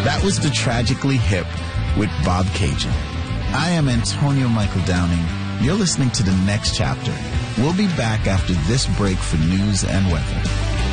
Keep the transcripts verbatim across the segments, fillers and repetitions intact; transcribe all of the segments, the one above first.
That was the Tragically Hip with Bob Cajun. I am Antonio Michael Downing. You're listening to The Next Chapter. We'll be back after this break for news and weather.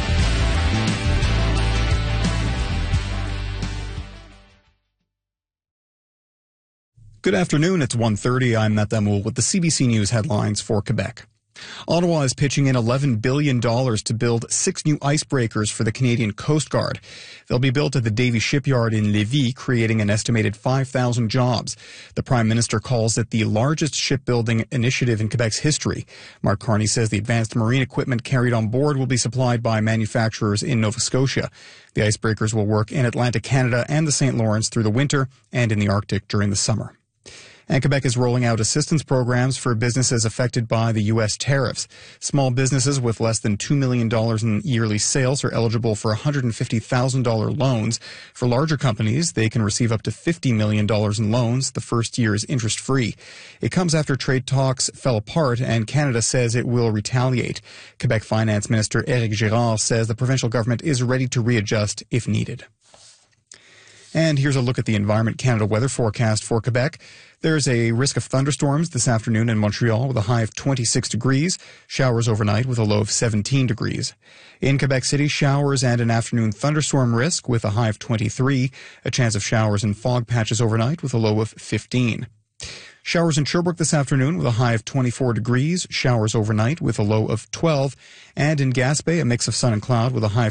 Good afternoon. It's one thirty. I'm Matt Damoul with the C B C News headlines for Quebec. Ottawa is pitching in eleven billion dollars to build six new icebreakers for the Canadian Coast Guard. They'll be built at the Davie Shipyard in Lévis, creating an estimated five thousand jobs. The Prime Minister calls it the largest shipbuilding initiative in Quebec's history. Mark Carney says the advanced marine equipment carried on board will be supplied by manufacturers in Nova Scotia. The icebreakers will work in Atlantic Canada and the Saint Lawrence through the winter and in the Arctic during the summer. And Quebec is rolling out assistance programs for businesses affected by the U S tariffs. Small businesses with less than two million dollars in yearly sales are eligible for one hundred fifty thousand dollars loans. For larger companies, they can receive up to fifty million dollars in loans. The first year is interest-free. It comes after trade talks fell apart and Canada says it will retaliate. Quebec Finance Minister Éric Girard says the provincial government is ready to readjust if needed. And here's a look at the Environment Canada weather forecast for Quebec. There's a risk of thunderstorms this afternoon in Montreal with a high of twenty-six degrees, showers overnight with a low of seventeen degrees. In Quebec City, showers and an afternoon thunderstorm risk with a high of twenty-three, a chance of showers and fog patches overnight with a low of fifteen. Showers in Sherbrooke this afternoon with a high of twenty-four degrees, showers overnight with a low of twelve, and in Gaspé, a mix of sun and cloud with a high of